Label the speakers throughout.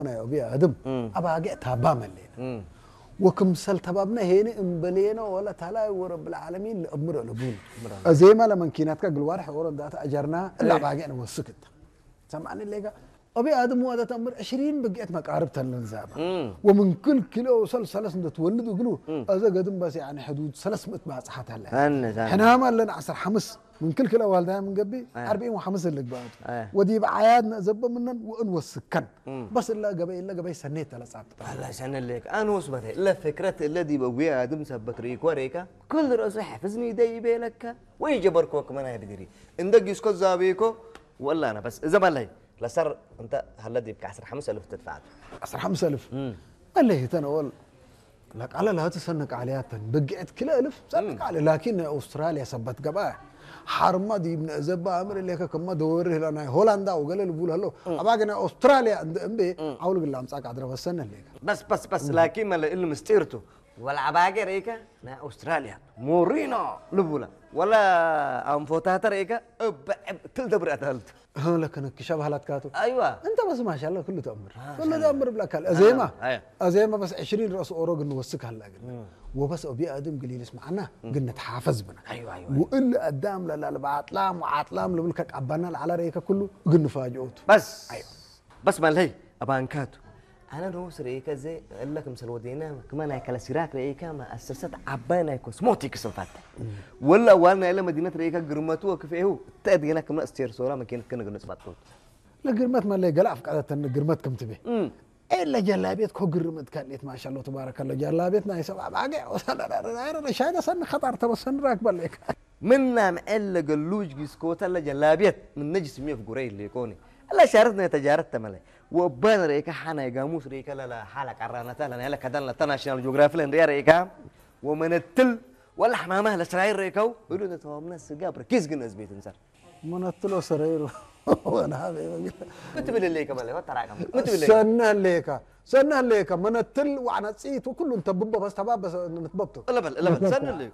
Speaker 1: أنا أبي أدم أبا أجي تابا ملينا وكم سل تبابنا هنا إمبلينا ولا تلا ورب العالمين لأمر الأبون زي ما لما كيناتك جلوارح ورد دات أجرنا لا باقي أنا وسكت سمعني ليك أبي آدم وهذا تأمر 20 بقيت مقارب تلنزابا ومن كل كيلو وصل سلس تولد وقلوا هذا قدم بس يعني حدود 300 بس حتى هلا احنا ما لنا 10 حمس من كل كيلو والدها من قبي 40 وحمس اللي بعد ودي بعيادنا زب منن ونوسكن بس إلا قبي سنة 3
Speaker 2: الله سنة لك أنا وصبته إلا فكرة الذي بقي آدم سبك ريك وريكا كل رأس حفظني داي بيلك ويجبركوا كمان هاي بدري عندك يسكت زابيكو ولا أنا بس إذا ما لي لا صار أنت هلا دي بكعسر 5000 تدفع
Speaker 1: 5000 قال لي تناول لك على لا تسنك عليها بقيت كل 1000 سنك عليه لكن أستراليا سبت قباه حرمة دي من زبا أمر اللي كم دوره لنا هولندا وقال له بقول هلو أبغى أستراليا عند أمبي أقول لك لا مساك عذرا السنة اللي
Speaker 2: بس لكن ما اللي مستيرته ولا عباقي ريكا نا أستراليا مورينو لبولا ولا أم فوتها ريكا كل دبر أتهلت
Speaker 1: ها لكن كشاب هلات كاتو
Speaker 2: أيوة
Speaker 1: أنت بس ما شاء الله كله تأمر كله تأمر بلا كل أزيمة بس 20 رأس أوروق إنه وسك هلا وبس أبي آدم قليل اسمعنا قلنا تحافظ بنا
Speaker 2: أيوة
Speaker 1: وإلا قدام لا بعطلام وعطلام لبلك عبنا على ريكا كله قلنا فاجئوت
Speaker 2: بس أيوة بس ما لهي أبانكاتو أنا روس ريكا زي أقول لك مثل ودينا كمان هيك سيراك ريكا ما أسست عبانا كوسموتيك سنفات ولا وانا إلى مدينة ريكا جرمتوها كيف هو تأدينا كمان استير صورة ما كنا قلنا سباتوت
Speaker 1: لا جرمت ما اللي قلعف قاعدة جرمت كم تبي إلا جلابيت كو جرمت كانت ما شاء الله تبارك الله جلابيتنا يسوع باقي أنا شايف سن خطر تبى سن راكب لك
Speaker 2: منا إلا قلوج جسكوت إلا جلابيت من نجس مية في قرية اللي يكوني إلا شارتنا تجارت تملي وبان ريكا حنا جاموس ريكا لا حالك عرانا تلا هلا كذا لا تناشنال جغرافي لين ريكا ومن التل ولا حمامه لسراير ريكاو يقولوا ده تومنا السجاب ركيز جنس بيت انسر
Speaker 1: من التلو سراير وانا هذا
Speaker 2: كنت بالليل كمان لا ترى كنت بالليل
Speaker 1: سنة ليكا من التل وعنا صيت وكله انت ببا بس تباب بس نتبطه
Speaker 2: لا بل سنة ليك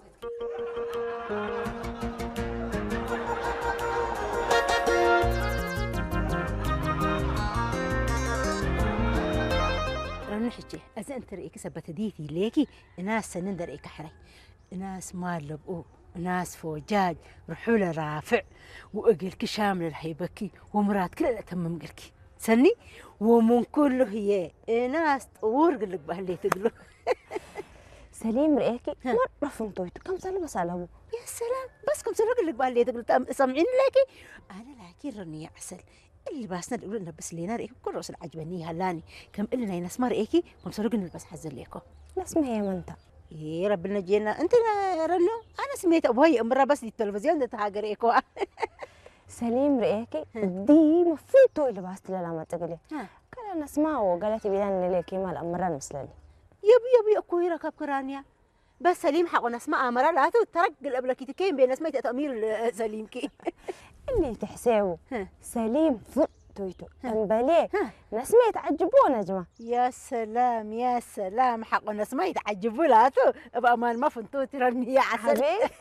Speaker 3: نحكي أذا أنت رأيك سبت ديتي ليكي ناس سنندر رأيك حري ناس مال لبقو ناس فوجاج رحولة رافع وأقلك شامل الحيبكي ومرات كل تمم قلكي سني ومن كله هي ناس طور قلك بهاللي تقولوا
Speaker 4: سليم رأيكي مرة فهمتويتو كم سنة بس على أبو
Speaker 3: يا سلام بس كم سنة قلك بهاللي تقولوا سامعين ليكي أنا لكن رني عسل اللي باسنا نقول لنا بس لينا رأيكم كل رأس العجبني هلاني كم قلنا يا ناس ما رأيكي كم سرقنا بس حزن ليكم
Speaker 4: ناس ما هي منتا
Speaker 3: يا ربنا جينا انت رنو انا سميت ابوي امرا بس دي التلفزيون ده تاع رأيكو
Speaker 4: سليم رأيكي دي مفوتو اللي باست لا ما تقولي كلا نسمعه قالت بيدان ليكي مال امران مسلالي
Speaker 3: يبي اكوي ركب كرانيا بس سليم حق نسمع امرا لا ترق قبل كي تكين بين اسمي تامير سليم كي
Speaker 4: اللي تحسيو سليم فوتويتو امبالي نسمي تعجبونا جماعه
Speaker 3: يا سلام حق نسمي تعجبوا لا تو بامان ما فهمتوا ترني يا عسل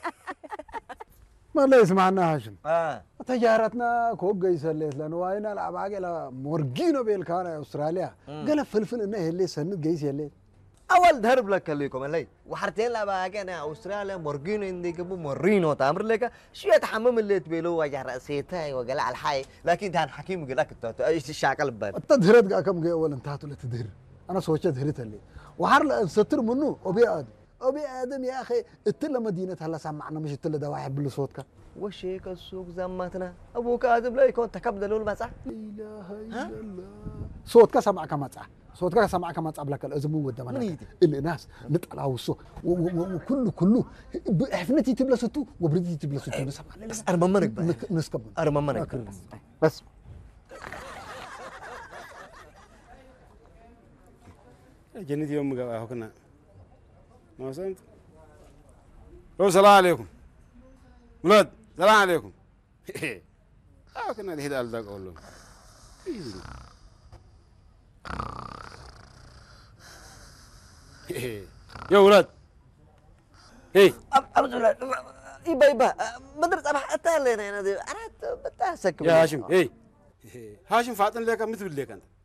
Speaker 1: ما لا يسمعنا هاشم تجارتنا كوك جيسلت لانه واينا العباقي لا مورجينو بالكان استراليا قال فلفل انه اللي سند جيس يلي
Speaker 2: أول درب لك ليكم اللي وحرتين لا بقى أنا أستراليا مورجينو عندي كبو مورينو تامر لك شو يتحمم اللي تبيلو وجه رأسيتها وقلع الحي لكن ده حكيم قال لك إيش الشاكل بان
Speaker 1: التدهرت كم جاي أول انتهت ولا تدهر أنا سويت دهرت اللي وحر ستر منه أبي آدم يا أخي التلة مدينة هلا سمعنا مش التلة ده واحد بالصوتك
Speaker 2: وش هيك السوق زمتنا أبوك آدم لا يكون تكبد له المسح
Speaker 1: لا إله إلا الله صوتك سمعك مسح صوتك سمعك مسح بلك الأزمو ودمنا اللي ناس نطلع وصو وكله حفنتي تبلسطو وبردي تبلسطو
Speaker 2: بس أرممنك
Speaker 1: نسكب
Speaker 2: أرممنك
Speaker 1: بس
Speaker 5: جنتي يوم قبل كنا ما سمعت السلام عليكم ولاد السلام عليكم كنا ده هذا الدق أقول لهم يا ولاد
Speaker 2: يبا مدرسة أنا أتالي أنا أنا بتاسك
Speaker 5: يا هاشم هاشم فاطن لك مثل لك أنت